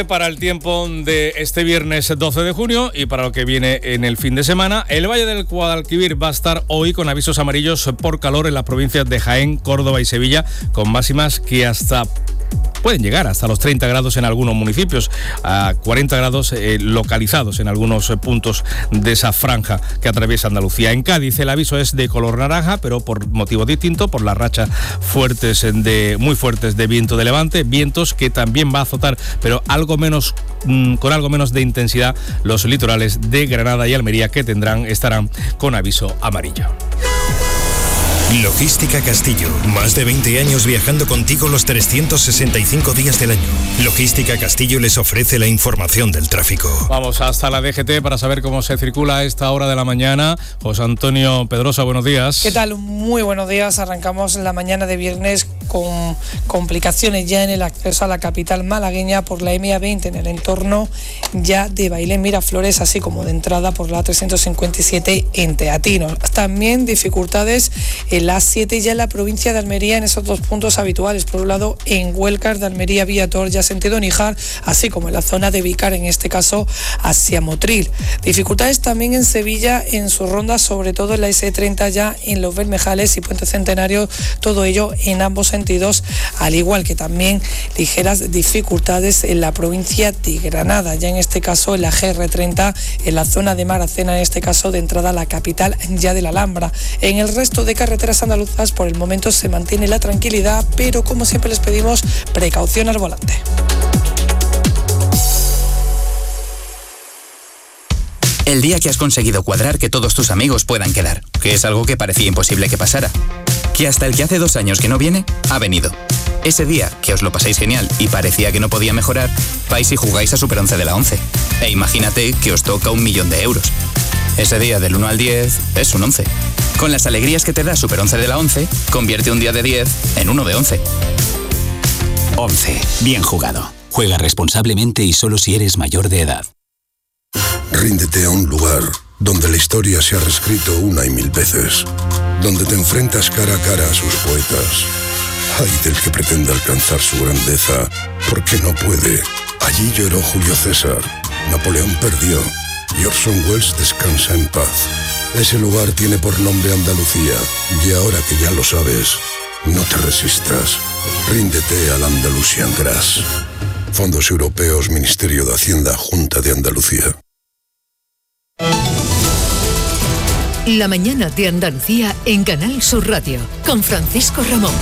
Para el tiempo de este viernes 12 de junio y para lo que viene en el fin de semana, el Valle del Guadalquivir va a estar hoy con avisos amarillos por calor en las provincias de Jaén, Córdoba y Sevilla, con máximas que pueden llegar hasta los 30 grados en algunos municipios, a 40 grados localizados en algunos puntos de esa franja que atraviesa Andalucía. En Cádiz el aviso es de color naranja, pero por motivos distintos, por las rachas muy fuertes de viento de levante, vientos que también va a azotar, pero con algo menos de intensidad, los litorales de Granada y Almería, que estarán con aviso amarillo. Logística Castillo, más de 20 años viajando contigo los 365 días del año. Logística Castillo les ofrece la información del tráfico. Vamos hasta la DGT para saber cómo se circula a esta hora de la mañana. José Antonio Pedrosa, buenos días. ¿Qué tal? Muy buenos días. Arrancamos la mañana de viernes con complicaciones ya en el acceso a la capital malagueña por la MA20 en el entorno ya de Bailén Miraflores, así como de entrada por la 357 en Teatinos. También dificultades en la A7 ya en la provincia de Almería en esos dos puntos habituales. Por un lado en Huelcar de Almería Viator ya sentido Níjar, así como en la zona de Vícar, en este caso hacia Motril. Dificultades también en Sevilla en sus rondas, sobre todo en la S30 ya en Los Bermejales y Puente Centenario, todo ello en ambos sentidos, al igual que también ligeras dificultades en la provincia de Granada, ya en este caso en la GR30, en la zona de Maracena, en este caso de entrada a la capital ya de la Alhambra. En el resto de carreteras andaluzas por el momento se mantiene la tranquilidad, pero como siempre les pedimos precaución al volante. El día que has conseguido cuadrar que todos tus amigos puedan quedar, que es algo que parecía imposible que pasara. Que hasta el que hace 2 años que no viene, ha venido. Ese día que os lo pasáis genial y parecía que no podía mejorar, vais y jugáis a Super 11 de la 11. E imagínate que os toca 1.000.000 euros. Ese día del 1 al 10 es un 11. Con las alegrías que te da Super 11 de la 11, convierte un día de 10 en uno de 11. 11. Bien jugado. Juega responsablemente y solo si eres mayor de edad. Ríndete a un lugar donde la historia se ha reescrito 1 y 1000 veces. Donde te enfrentas cara a cara a sus poetas. Ay del que pretenda alcanzar su grandeza, porque no puede. Allí lloró Julio César, Napoleón perdió y Orson Welles descansa en paz. Ese lugar tiene por nombre Andalucía, y ahora que ya lo sabes, no te resistas. Ríndete al Andalusian Grass. Fondos Europeos, Ministerio de Hacienda, Junta de Andalucía. La mañana de Andalucía en Canal Sur Radio, con Francisco Ramón.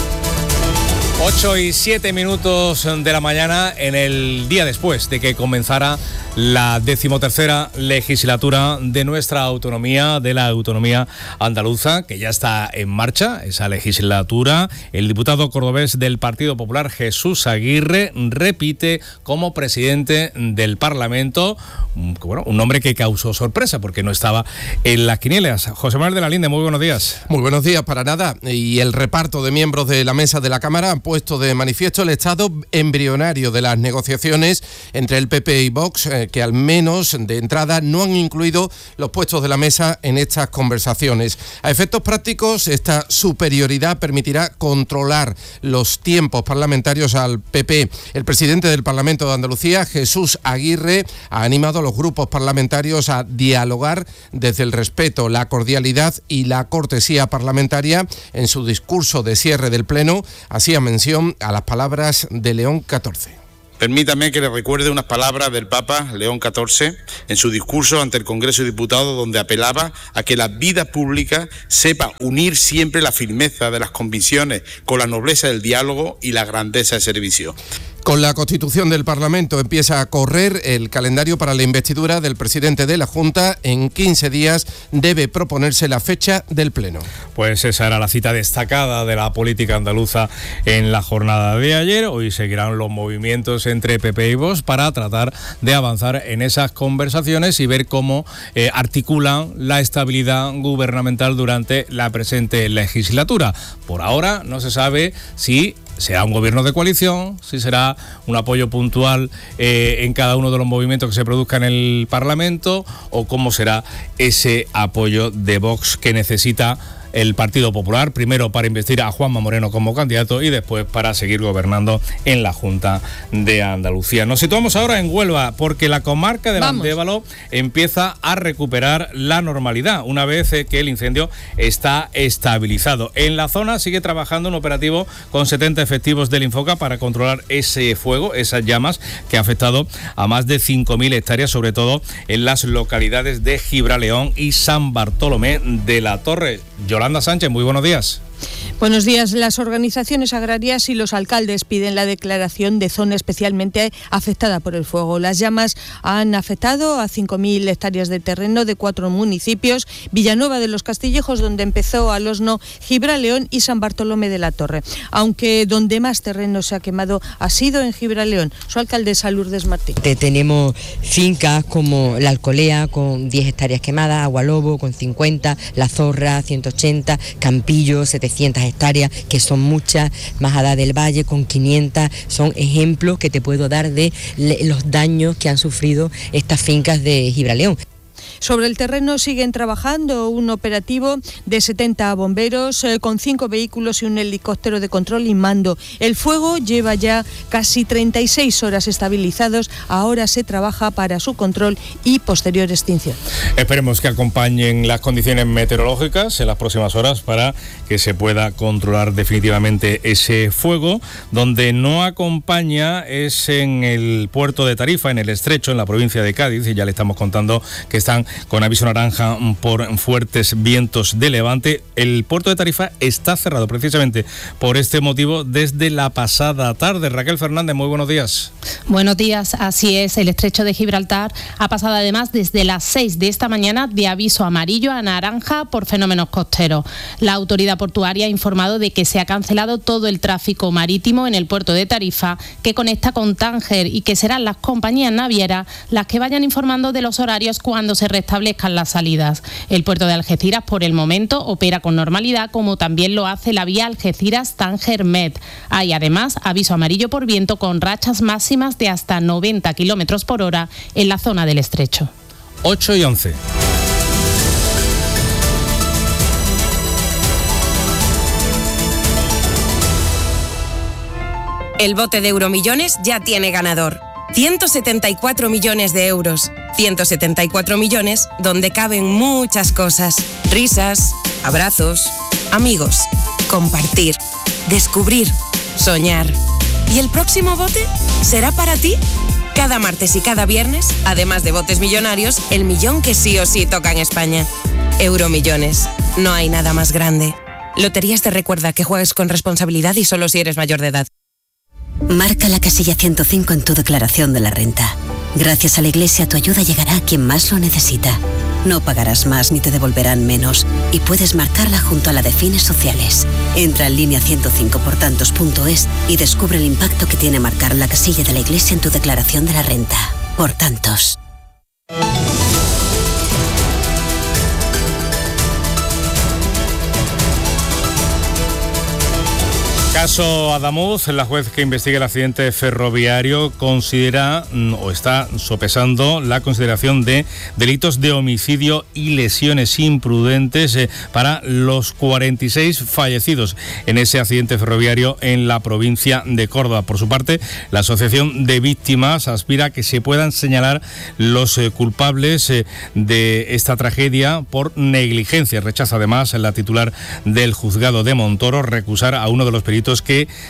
8:07 de la mañana, en el día después de que comenzara la 13ª legislatura de nuestra autonomía, de la autonomía andaluza, que ya está en marcha, esa legislatura. El diputado cordobés del Partido Popular, Jesús Aguirre, repite como presidente del Parlamento, un nombre que causó sorpresa porque no estaba en las quinielas. José Manuel de la Linde, muy buenos días. Muy buenos días, para nada. Y el reparto de miembros de la mesa de la Cámara han puesto de manifiesto el estado embrionario de las negociaciones entre el PP y Vox, que al menos de entrada no han incluido los puestos de la mesa en estas conversaciones. A efectos prácticos, esta superioridad permitirá controlar los tiempos parlamentarios al PP. El presidente del Parlamento de Andalucía, Jesús Aguirre, ha animado a los grupos parlamentarios a dialogar desde el respeto, la cordialidad y la cortesía parlamentaria. En su discurso de cierre del Pleno hacía mención a las palabras de León XIV. Permítame que le recuerde unas palabras del Papa León XIV en su discurso ante el Congreso de Diputados, donde apelaba a que la vida pública sepa unir siempre la firmeza de las convicciones con la nobleza del diálogo y la grandeza del servicio. Con la constitución del Parlamento empieza a correr el calendario para la investidura del presidente de la Junta. En 15 días debe proponerse la fecha del Pleno. Pues esa era la cita destacada de la política andaluza en la jornada de ayer. Hoy seguirán los movimientos entre PP y Vox para tratar de avanzar en esas conversaciones y ver cómo articulan la estabilidad gubernamental durante la presente legislatura. Por ahora no se sabe si será un gobierno de coalición, si será un apoyo puntual en cada uno de los movimientos que se produzcan en el Parlamento, o cómo será ese apoyo de Vox que necesita el Partido Popular, primero para investir a Juanma Moreno como candidato y después para seguir gobernando en la Junta de Andalucía. Nos situamos ahora en Huelva porque la comarca del Andévalo empieza a recuperar la normalidad una vez que el incendio está estabilizado. En la zona sigue trabajando un operativo con 70 efectivos del Infoca para controlar ese fuego, esas llamas que ha afectado a más de 5.000 hectáreas, sobre todo en las localidades de Gibraleón y San Bartolomé de la Torre. Yolanda Sánchez, muy buenos días. Buenos días. Las organizaciones agrarias y los alcaldes piden la declaración de zona especialmente afectada por el fuego. Las llamas han afectado a 5.000 hectáreas de terreno de 4 municipios: Villanueva de los Castillejos, donde empezó al horno, Gibraleón y San Bartolomé de la Torre. Aunque donde más terreno se ha quemado ha sido en Gibraleón. Su alcaldesa Lourdes Martín. Tenemos fincas como La Alcolea con 10 hectáreas quemadas, Agualobo con 50, La Zorra 180, Campillo 700 hectáreas, que son muchas, Majada del Valle con 500, son ejemplos que te puedo dar de los daños que han sufrido estas fincas de Gibraleón. Sobre el terreno siguen trabajando un operativo de 70 bomberos con 5 vehículos y un helicóptero de control y mando. El fuego lleva ya casi 36 horas estabilizados. Ahora se trabaja para su control y posterior extinción. Esperemos que acompañen las condiciones meteorológicas en las próximas horas para que se pueda controlar definitivamente ese fuego. Donde no acompaña es en el puerto de Tarifa, en el Estrecho, en la provincia de Cádiz, y ya le estamos contando que están con aviso naranja por fuertes vientos de levante. El puerto de Tarifa está cerrado precisamente por este motivo desde la pasada tarde. Raquel Fernández, muy buenos días. Buenos días, así es. El Estrecho de Gibraltar ha pasado además desde las 6 de esta mañana de aviso amarillo a naranja por fenómenos costeros. La autoridad portuaria ha informado de que se ha cancelado todo el tráfico marítimo en el puerto de Tarifa, que conecta con Tánger, y que serán las compañías navieras las que vayan informando de los horarios cuando se restablezcan las salidas. El puerto de Algeciras por el momento opera con normalidad, como también lo hace la vía Algeciras-Tánger-Met. Hay además aviso amarillo por viento con rachas máximas de hasta 90 km por hora en la zona del Estrecho. 8:11. El bote de Euromillones ya tiene ganador. 174 millones de euros. 174 millones donde caben muchas cosas. Risas, abrazos, amigos, compartir, descubrir, soñar. ¿Y el próximo bote será para ti? Cada martes y cada viernes, además de botes millonarios, el millón que sí o sí toca en España. Euromillones. No hay nada más grande. Loterías te recuerda que juegues con responsabilidad y solo si eres mayor de edad. Marca la casilla 105 en tu declaración de la renta. Gracias a la Iglesia, tu ayuda llegará a quien más lo necesita. No pagarás más ni te devolverán menos, y puedes marcarla junto a la de fines sociales. Entra en línea 105portantos.es y descubre el impacto que tiene marcar la casilla de la Iglesia en tu declaración de la renta. Por tantos. Caso Adamuz, la juez que investiga el accidente ferroviario considera o está sopesando la consideración de delitos de homicidio y lesiones imprudentes para los 46 fallecidos en ese accidente ferroviario en la provincia de Córdoba. Por su parte, la Asociación de Víctimas aspira a que se puedan señalar los culpables de esta tragedia por negligencia. Rechaza además la titular del juzgado de Montoro recusar a uno de los peritos que